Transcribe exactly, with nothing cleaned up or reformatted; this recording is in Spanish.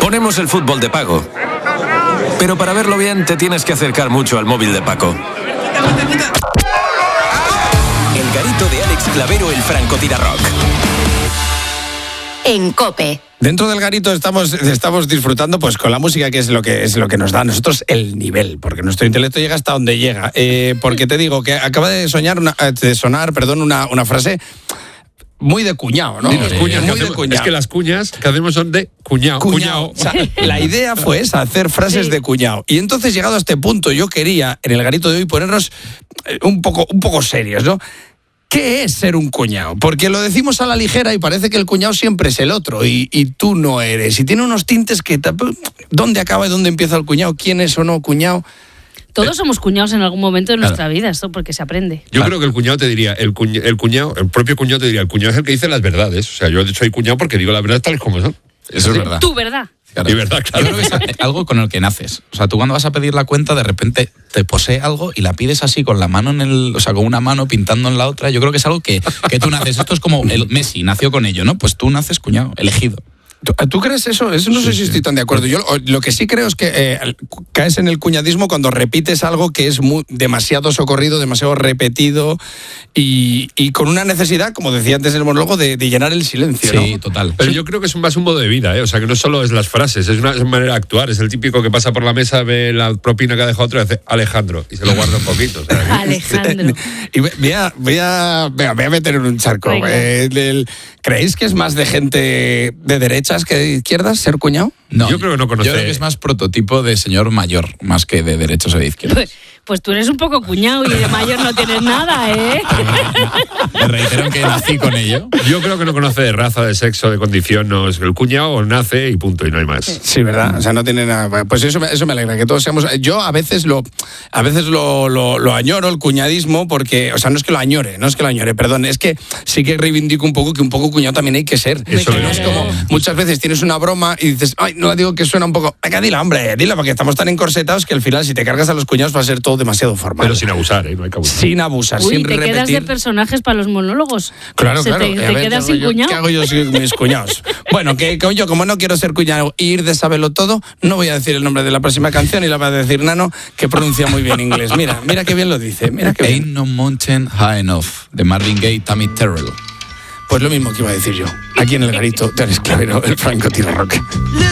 Ponemos el fútbol de pago. Pero para verlo bien te tienes que acercar mucho al móvil de Paco. El garito de Alex Clavero, el francotirador. En COPE. Dentro del garito estamos, estamos disfrutando pues con la música, que es lo que es lo que nos da a nosotros el nivel, porque nuestro intelecto llega hasta donde llega. Eh, porque te digo que acaba de soñar una, de sonar, perdón, una, una frase muy de cuñado, ¿no? Sí, las cuñas muy que de hacemos, cuñado. Es que las cuñas que hacemos son de cuñado. Cuñado. cuñado. O sea, la idea fue esa, hacer frases Sí. de cuñado. Y entonces, llegado a este punto, yo quería, en el garito de hoy, ponernos eh, un poco, un poco serios, ¿no? ¿Qué es ser un cuñado? Porque lo decimos a la ligera y parece que el cuñado siempre es el otro y, y tú no eres. Y tiene unos tintes que... ¿Dónde acaba y dónde empieza el cuñado? ¿Quién es o no cuñado? Todos somos cuñados en algún momento de nuestra vida, esto porque se aprende. Yo creo que el cuñado te diría, el, cuña, el cuñado, el propio cuñado te diría, el cuñado es el que dice las verdades. O sea, yo soy cuñado porque digo las verdades tales como son. Eso es verdad. Tu verdad. Claro. Y verdad, claro. Yo creo que es algo con el que naces. O sea, tú cuando vas a pedir la cuenta, de repente te posee algo y la pides así con la mano en el... O sea, con una mano pintando en la otra. Yo creo que es algo que, que tú naces. Esto es como el Messi nació con ello, ¿no? Pues tú naces cuñado, elegido. ¿Tú, ¿Tú crees eso? Eso no sé si estoy tan de acuerdo. Yo lo que sí creo es que eh, caes en el cuñadismo cuando repites algo que es muy, demasiado socorrido, demasiado repetido y, y con una necesidad, como decía antes en el monólogo, de, de llenar el silencio, Sí, ¿no? total. Pero yo creo que es un, más un modo de vida, ¿eh? O sea, que no solo es las frases, es una, es una manera de actuar. Es el típico que pasa por la mesa, ve la propina que ha dejado otro y dice Alejandro, y se lo guarda un poquito. O sea, que- Alejandro. Y voy a, voy a, venga, voy a meter en un charco. Venga. Eh, del- ¿Creéis que es más de gente de derechas que de izquierdas ser cuñado? No, Yo creo que no conoce- Yo creo que es más prototipo de señor mayor, más que de derechos o de izquierdas. Pues, pues tú eres un poco cuñado y de mayor no tienes nada, ¿eh? Me reitero que nací con ello. Yo creo que no conoce de raza, de sexo, de condición. No, es el cuñado nace y punto, y no hay más. Sí, ¿verdad? O sea, no tiene nada. Pues eso, me- eso me alegra, que todos seamos. Yo a veces lo, a veces lo, lo, lo añoro, el cuñadismo, porque, o sea, no es que lo añore, no es que lo añore, perdón, es que sí que reivindico un poco que un poco cuñado también hay que ser. Eso Que no es como muchas veces tienes una broma y dices, ay, no la digo que suena un poco. Venga, dila, hombre, dila, porque estamos tan encorsetados que al final, si te cargas a los cuñados, va a ser todo demasiado formal. Pero sin abusar, ¿eh? No hay que abusar. Sin abusar, Uy, sin te repetir. quedas de personajes para los monólogos. Claro, Se claro. Te, A te ver, quedas ¿qué hago sin yo? cuñado. ¿Qué hago yo sin mis cuñados? Bueno, que que yo, como no quiero ser cuñado e ir de saberlo todo, no voy a decir el nombre de la próxima canción y la va a decir Nano, que pronuncia muy bien inglés. Mira, mira qué bien lo dice. Mira qué Ain't bien. No Mountain High Enough, de Marvin Gaye y Tammy Terrell. Pues lo mismo que iba a decir yo. Aquí en el garito de Alex Clavero, el francotirador.